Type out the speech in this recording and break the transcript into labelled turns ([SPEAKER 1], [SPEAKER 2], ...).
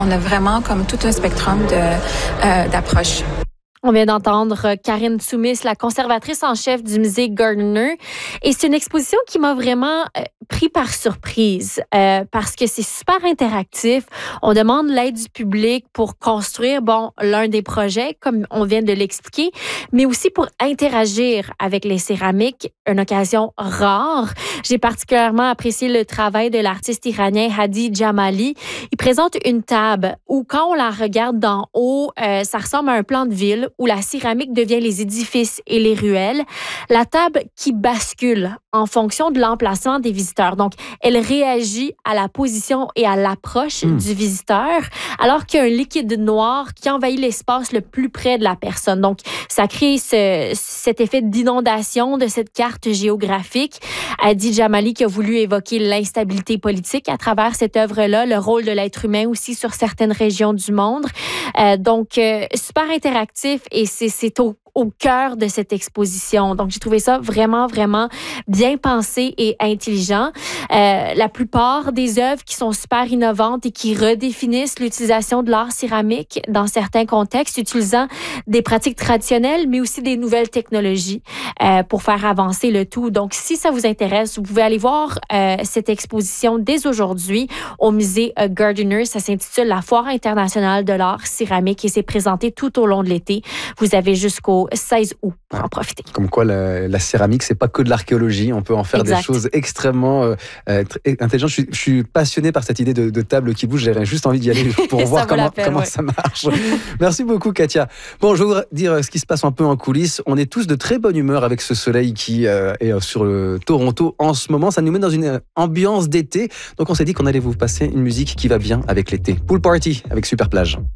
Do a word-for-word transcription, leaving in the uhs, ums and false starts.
[SPEAKER 1] On a vraiment comme tout un spectrum de, euh, d'approches.
[SPEAKER 2] On vient d'entendre Karine Tsoumis, la conservatrice en chef du musée Gardner. Et c'est une exposition qui m'a vraiment euh, pris par surprise euh, parce que c'est super interactif. On demande l'aide du public pour construire, bon, l'un des projets, comme on vient de l'expliquer, mais aussi pour interagir avec les céramiques, une occasion rare. J'ai particulièrement apprécié le travail de l'artiste iranien Hadi Jamali. Il présente une table où, quand on la regarde d'en haut, euh, ça ressemble à un plan de ville où la céramique devient les édifices et les ruelles. La table qui bascule en fonction de l'emplacement des visiteurs. Donc, elle réagit à la position et à l'approche mmh. du visiteur, alors qu'il y a un liquide noir qui envahit l'espace le plus près de la personne. Donc, ça crée ce, cet effet d'inondation de cette carte géographique. Hadi Jamali qui a voulu évoquer l'instabilité politique à travers cette œuvre-là, le rôle de l'être humain aussi sur certaines régions du monde. Euh, donc, euh, super interactif et c'est, c'est au au cœur de cette exposition. Donc, j'ai trouvé ça vraiment, vraiment bien pensé et intelligent. Euh, la plupart des œuvres qui sont super innovantes et qui redéfinissent l'utilisation de l'art céramique dans certains contextes, utilisant des pratiques traditionnelles, mais aussi des nouvelles technologies euh, pour faire avancer le tout. Donc, si ça vous intéresse, vous pouvez aller voir euh, cette exposition dès aujourd'hui au musée euh, Gardner. Ça s'intitule La Foire internationale de l'art céramique et c'est présenté tout au long de l'été. Vous avez jusqu'au seize août pour en profiter.
[SPEAKER 3] Comme quoi, la, la céramique, c'est pas que de l'archéologie. On peut en faire exact. Des choses extrêmement euh, intelligentes. Je suis, je suis passionné par cette idée de, de table qui bouge. J'aurais juste envie d'y aller pour voir comment, peine, comment ouais. ça marche. Merci beaucoup, Katia. Bon, je vais vous dire ce qui se passe un peu en coulisses. On est tous de très bonne humeur avec ce soleil qui euh, est sur le Toronto en ce moment. Ça nous met dans une ambiance d'été. Donc, on s'est dit qu'on allait vous passer une musique qui va bien avec l'été. Pool Party avec Super Plage.